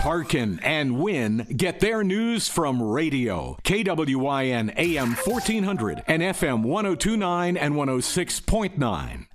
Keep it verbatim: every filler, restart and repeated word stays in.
Hearken and Win get their news from radio. K W Y N A M fourteen hundred and F M one oh two point nine and one oh six point nine.